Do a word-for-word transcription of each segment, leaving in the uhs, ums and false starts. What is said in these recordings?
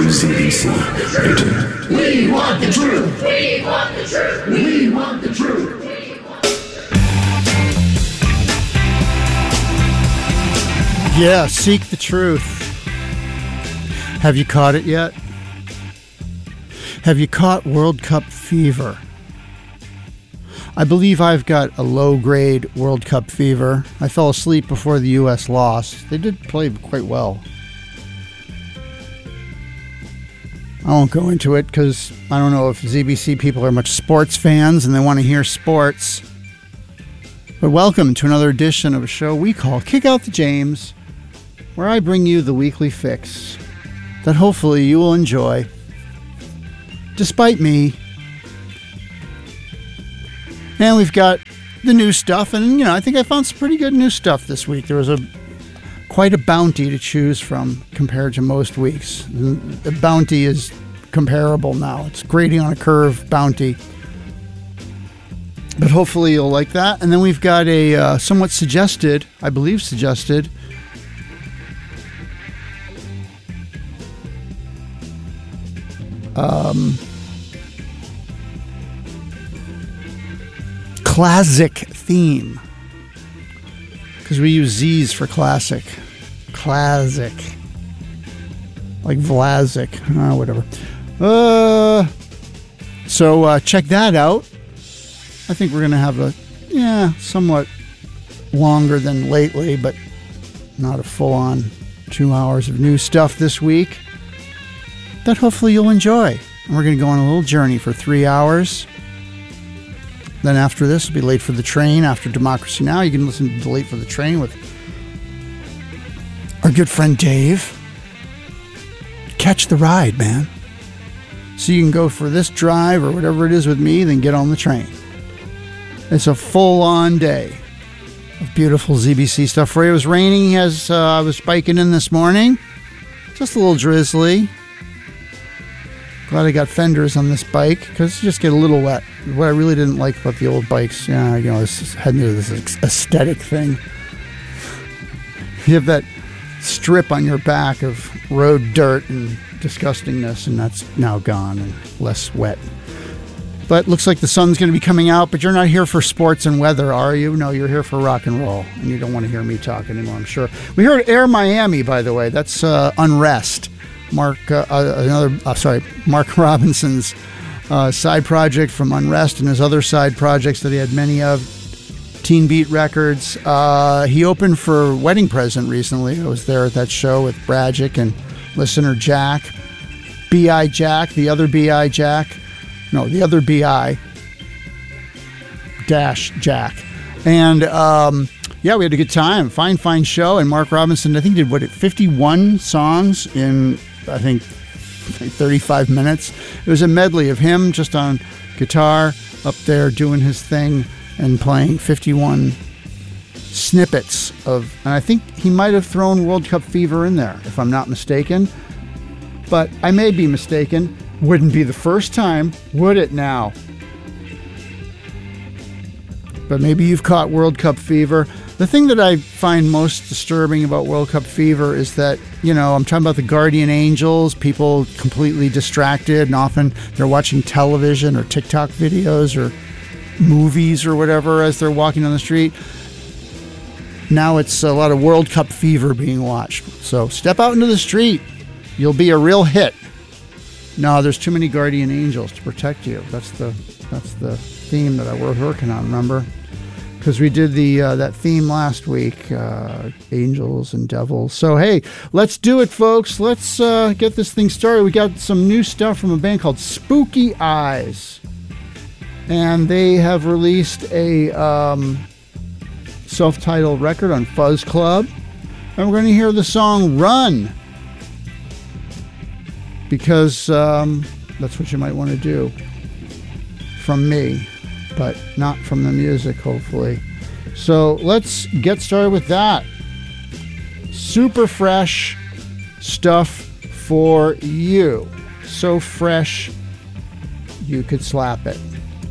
from Z B C. Newton. We want the truth. We want the truth. We want the truth. Yeah, seek the truth. Have you caught it yet? Have you caught World Cup fever? I believe I've got a low-grade World Cup fever. I fell asleep before the U S lost. They did play quite well. I won't go into it because I don't know if Z B C people are much sports fans and they want to hear sports. But welcome to another edition of a show we call Kick Out the James, where I bring you the weekly fix that hopefully you will enjoy, despite me. And we've got the new stuff, and you know, I think I found some pretty good new stuff this week. There was a quite a bounty to choose from compared to most weeks. The bounty is comparable now. It's grading on a curve bounty. But hopefully you'll like that. And then we've got a uh, somewhat suggested, I believe suggested, um, classic theme. Because we use Z's for classic. Classic. Like Vlasic. Uh, whatever. Uh, so uh, check that out. I think we're going to have a, yeah, somewhat longer than lately, but not a full-on two hours of new stuff this week that hopefully you'll enjoy. And we're going to go on a little journey for three hours. Then after this, we'll be Late for the Train. After Democracy Now!, you can listen to Late for the Train with our good friend Dave. Catch the ride, man. So you can go for this drive or whatever it is with me, then get on the train. It's a full-on day of beautiful Z B C stuff for you. It was raining as uh, I was biking in this morning. Just a little drizzly. Glad I got fenders on this bike because you just get a little wet. What I really didn't like about the old bikes, yeah, you know, I was heading to this aesthetic thing. You have that strip on your back of road dirt and disgustingness, and that's now gone and less wet. But looks like the sun's going to be coming out, but you're not here for sports and weather, are you? No, you're here for rock and roll, and you don't want to hear me talk anymore, I'm sure. We heard Air Miami, by the way. That's uh, Unrest. Mark, uh, another, uh, sorry, Mark Robinson's uh, side project from Unrest and his other side projects that he had many of, Teen Beat Records. Uh, he opened for Wedding Present recently. I was there at that show with Bragic and listener Jack. B I Jack, the other B I Jack. No, the other B I dash Jack. And, um, yeah, we had a good time. Fine, fine show. And Mark Robinson, I think, did, what, fifty-one songs in, I think, thirty-five minutes. It was a medley of him just on guitar up there doing his thing and playing fifty-one snippets of, and I think he might have thrown World Cup fever in there, if I'm not mistaken. But I may be mistaken. Wouldn't be the first time, would it now? But maybe you've caught World Cup fever. The thing that I find most disturbing about World Cup fever is that, you know, I'm talking about the guardian angels, people completely distracted, and often they're watching television or TikTok videos or movies or whatever as they're walking on the street. Now it's a lot of World Cup fever being watched. So step out into the street. You'll be a real hit. No, there's too many guardian angels to protect you. That's the that's the theme that I was working on, remember? Because we did the uh, that theme last week, uh, angels and devils. So, hey, let's do it, folks. Let's uh, get this thing started. We got some new stuff from a band called Spooky Eyes. And they have released a um, self-titled record on Fuzz Club. And we're going to hear the song Run. Because um, that's what you might want to do from me, but not from the music, hopefully. So let's get started with that. Super fresh stuff for you. So fresh, you could slap it.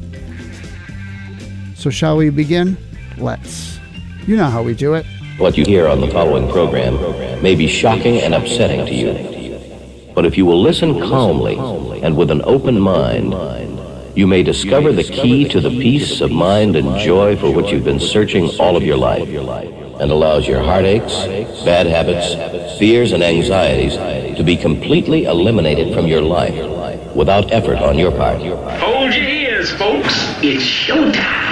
So shall we begin? Let's. You know how we do it. What you hear on the following program may be shocking and upsetting to you. But if you will listen calmly and with an open mind, you may discover the key to the peace of mind and joy for which you've been searching all of your life, and allows your heartaches, bad habits, fears, and anxieties to be completely eliminated from your life without effort on your part. Hold your ears, folks. It's showtime.